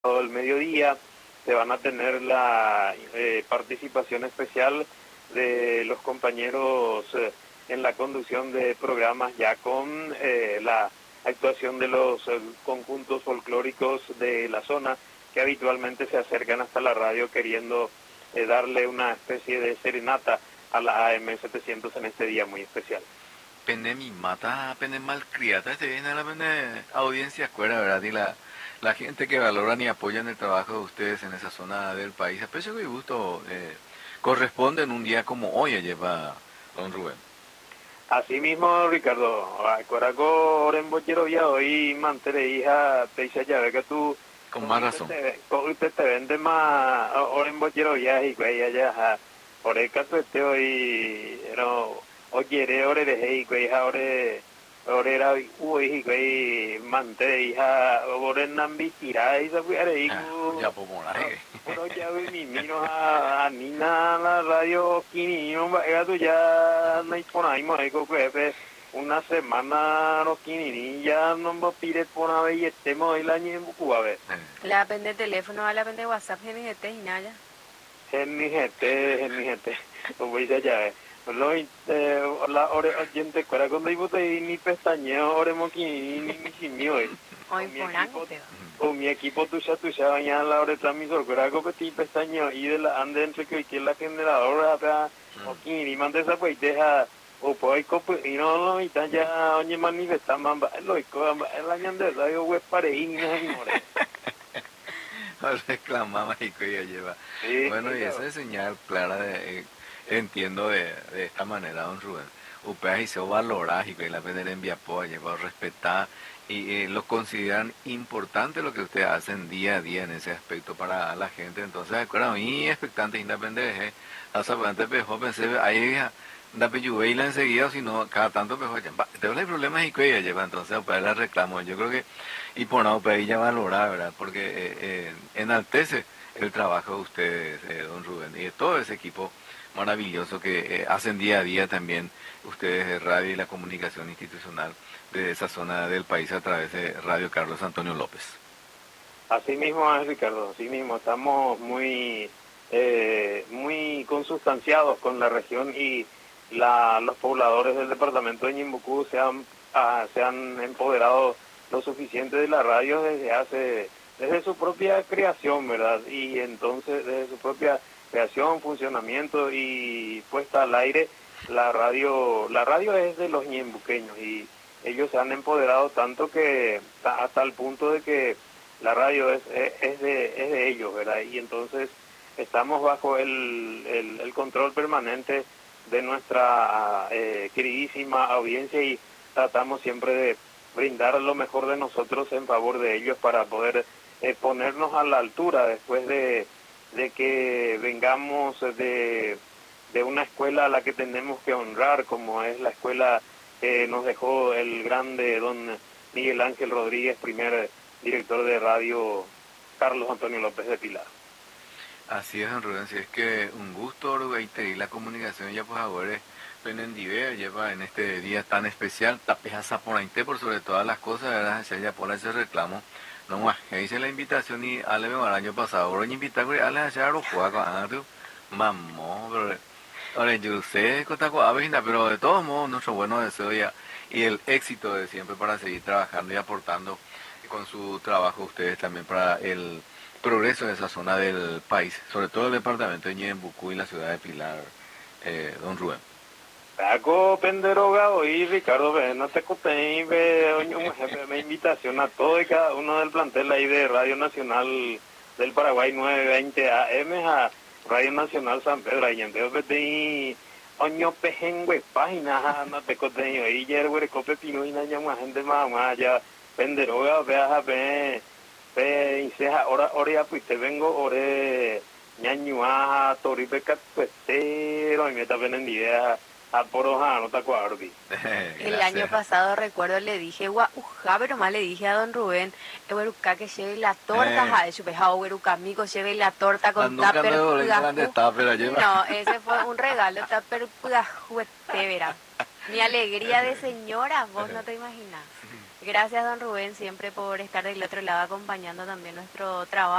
el mediodía se van a tener la participación especial de los compañeros en la conducción de programas ya con la actuación de los conjuntos folclóricos de la zona que habitualmente se acercan hasta la radio queriendo darle una especie de serenata a la AM 700 en este día muy especial. Pene mi mata, pene malcriada, te viene a la pene audiencia fuera, ¿verdad? Y la gente que valoran y apoyan el trabajo de ustedes en esa zona del país, a pesar que gusto corresponde en un día como hoy, lleva don Rubén. Así mismo, Ricardo, Coraco Orenbo quiero ya hoy mantener hija, te dice ya ve que tú Con más razón. usted te vende más Orenbo quiero ya y que ya oreca tu este hoy no o quiere ore de y que ore era uy y que mantener hija ore nambi tira y se puede ir Ya por morar. pero ya ve mi mino a Nina la radio kini no va a tu ya no hay por ahí más que una semana no kini ya no va a pide por ahí y estemos el año en Cuba a ver La pende teléfono, la pende WhatsApp, gente y nada. en mi gente como dice ya lo la ore oyente cuera cuando iba ni pestañeo ore moquini ni mi simio Hoy por algo, o mi equipo tuya bañada la hora de transmisor cuera competi pestañeo y de la ande entre que la generadora para moquini mande esa pues deja o pues y no y tan ya oye manifesta mamba lo el año de radio web pareína more Reclamaba y que ella lleva. sí, Bueno, y esa es señal clara entiendo de esta manera, don Rubén. Ustedes hizo valorar y que la pena envía apoyo, lleva a respetar y lo consideran importante lo que ustedes hacen día a día en ese aspecto para la gente. Entonces, acuerdo, y expectante, independiente, hasta antes mejor pensé, ahí da peyuveila enseguida, o si no, cada tanto mejor ya. Tengo el problema y que ella lleva, entonces, para la reclamo. Yo creo que, y por no, para ella valorar, ¿verdad? Porque enaltece el trabajo de ustedes, don Rubén, y de todo ese equipo maravilloso que hacen día a día también ustedes de radio y la comunicación institucional de esa zona del país a través de Radio Carlos Antonio López. Así mismo es, Ricardo, así mismo estamos muy consustanciados con la región y los pobladores del departamento de Ñimbucú se han empoderado lo suficiente de la radio desde su propia creación, ¿verdad? Y entonces desde su propia creación, funcionamiento y puesta al aire, la radio es de los ñembuqueños y ellos se han empoderado tanto que hasta el punto de que la radio es de ellos, ¿verdad? Y entonces estamos bajo el control permanente de nuestra queridísima audiencia y tratamos siempre de brindar lo mejor de nosotros en favor de ellos para poder ponernos a la altura después de que vengamos de una escuela a la que tenemos que honrar, como es la escuela que nos dejó el grande don Miguel Ángel Rodríguez, primer director de radio Carlos Antonio López de Pilar. Así es, don Rubén, si es que un gusto, Uruguay, y la comunicación ya pues ahora Penendive lleva en este día tan especial, tapeja Zaporainte por sobre todas las cosas, ¿verdad? Se ya por ese reclamo, no más, que hice la invitación y Ale me el año pasado, ahora invitar a Ale a hacer los juegos, mamó, pero ahora yo sé que está pero de todos modos nuestro bueno deseo y el éxito de siempre para seguir trabajando y aportando con su trabajo ustedes también para el progreso de esa zona del país, sobre todo el departamento de Ñembucú y la ciudad de Pilar, don Rubén. Paco Penderoga y Ricardo, no te conté, me invitación a todo y cada uno del plantel ahí de Radio Nacional del Paraguay 920 AM a Radio Nacional San Pedro, ahí entonces te oño pejengüe página, no te conté, y ayer güey cope pino y naña más gente más allá, Penderoga, veas y se ahora ya pues te vengo ore ñañua toripe catpetero y me está vendiendo idea a poroja no te acuerdo. El año pasado recuerdo le dije, pero más le dije a don Rubén, Eweruca que lleve la torta, a eso pejado Eweruca amigo, lleve la torta con tupper. No, ese fue un regalo, tupper juguete, verá. Mi alegría de señora, vos no te imaginas. Gracias, don Rubén, siempre por estar del otro lado acompañando también nuestro trabajo.